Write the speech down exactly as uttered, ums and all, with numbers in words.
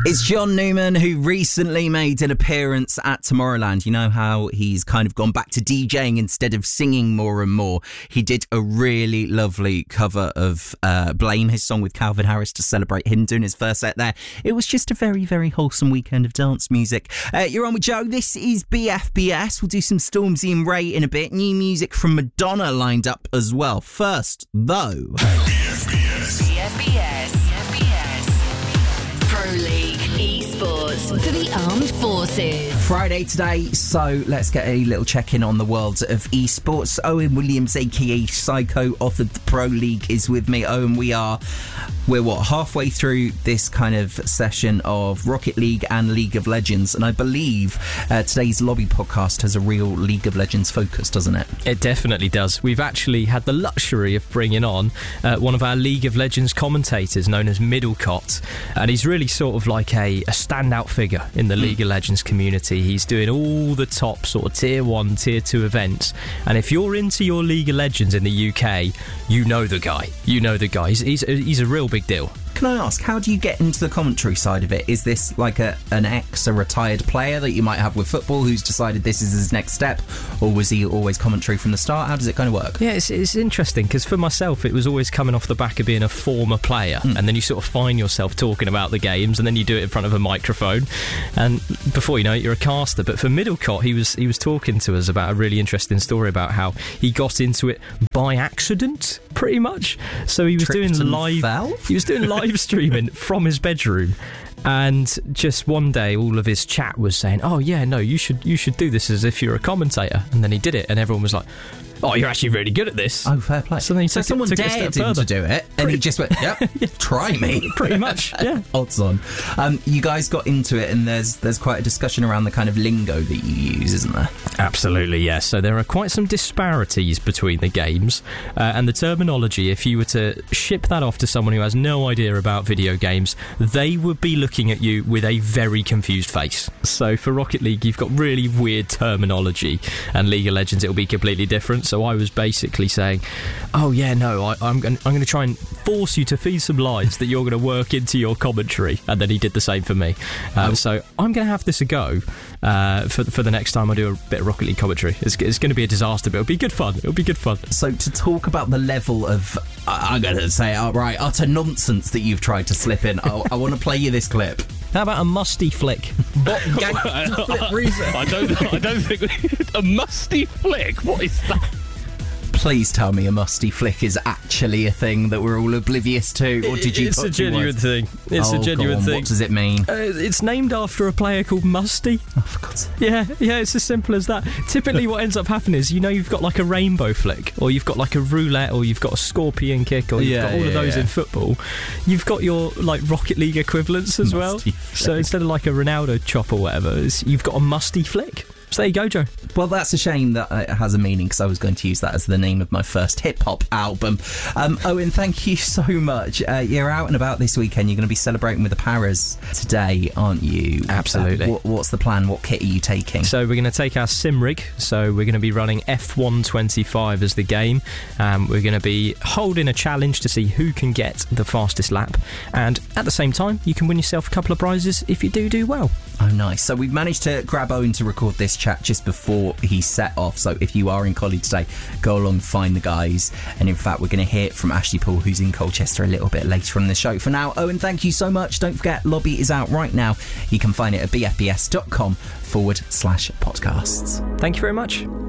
It's John Newman, who recently made an appearance at Tomorrowland. You know how he's kind of gone back to DJing instead of singing more and more. He did a really lovely cover of uh, Blame, his song with Calvin Harris, to celebrate him doing his first set there. It was just a very, very wholesome weekend of dance music. Uh, you're on with Joe. This is B F B S. We'll do some Stormzy and Ray in a bit. New music from Madonna lined up as well. First, though... B F B S. B F B S. B F B S. Pro League Esports for the Armed Forces. Friday today, so let's get a little check-in on the world of esports. Owen Williams, aka Psycho, author of the Pro League, is with me. Owen, we are, we're what, halfway through this kind of session of Rocket League and League of Legends, and I believe uh, today's Lobby podcast has a real League of Legends focus, doesn't it? It definitely does. We've actually had the luxury of bringing on uh, one of our League of Legends commentators known as Middlecott, and he's really sort of like a, a standout figure in the mm. League of Legends community. He's doing all the top sort of tier one, tier two events, and if you're into your League of Legends in the U K, you know the guy. You know the guy. He's, he's, he's a real big deal. Can I ask, how do you get into the commentary side of it? Is this like a an ex, a retired player that you might have with football who's decided this is his next step, or was he always commentary from the start? How does it kind of work? Yeah, it's, it's interesting, because for myself, it was always coming off the back of being a former player, mm. and then you sort of find yourself talking about the games, and then you do it in front of a microphone, and before you know it, you're a caster. But for Middlecott, he was he was talking to us about a really interesting story about how he got into it by accident, pretty much. So he was Tripped doing live. Fell? He was doing live streaming from his bedroom, and just one day all of his chat was saying, oh yeah, no, you should you should do this as if you're a commentator, and then he did it, and everyone was like, oh, you're actually really good at this. Oh, fair play. So then he so took someone it, took dared it a step him further. to do it, and Pretty- he just went, yep, yeah. try me. Pretty much, yeah. Odds on. Um, you guys got into it, and there's there's quite a discussion around the kind of lingo that you use, isn't there? Absolutely, yes. So there are quite some disparities between the games, uh, and the terminology, if you were to ship that off to someone who has no idea about video games, they would be looking at you with a very confused face. So for Rocket League, you've got really weird terminology, and League of Legends, it'll be completely different. So I was basically saying, oh yeah, no, I, I'm going I'm to try and force you to feed some lines that you're going to work into your commentary, and then he did the same for me. Um, oh. So I'm going to have this a go uh, for, for the next time I do a bit of Rocket League commentary. It's, it's going to be a disaster, but it'll be good fun. It'll be good fun. So to talk about the level of, uh, I'm going to say outright, utter nonsense that you've tried to slip in, I, I want to play you this clip. How about a musty flick? Bottom gang flip reason. I don't. I don't think a musty flick. What is that? Please tell me a musty flick is actually a thing that we're all oblivious to, or did you? It's put a genuine words? thing. It's oh, a genuine go on. thing. What does it mean? Uh, it's named after a player called Musty. Oh, for God's sake. Yeah, yeah, it's as simple as that. Typically what ends up happening is, you know, you've got like a rainbow flick, or you've got like a roulette, or you've got a scorpion kick, or you've yeah, got all yeah, of those yeah. in football. You've got your like Rocket League equivalents as well. Musty So flick. instead of like a Ronaldo chop or whatever, it's, you've got a musty flick. So there you go, Joe. Well, that's a shame that it has a meaning, because I was going to use that as the name of my first hip-hop album. Um, Owen, thank you so much. Uh, you're out and about this weekend. You're going to be celebrating with the Paras today, aren't you? Absolutely. Uh, what, what's the plan? What kit are you taking? So we're going to take our sim rig. So we're going to be running F one twenty-five as the game. Um, we're going to be holding a challenge to see who can get the fastest lap. And at the same time, you can win yourself a couple of prizes if you do do well. Oh, nice. So we've managed to grab Owen to record this chat just before he set off. So if you are in Collie today, go along and find the guys. And in fact, we're going to hear from Ashley Paul, who's in Colchester, a little bit later on in the show. For now, Owen, thank you so much. Don't forget, Lobby is out right now. You can find it at bfbs.com forward slash podcasts. Thank you very much.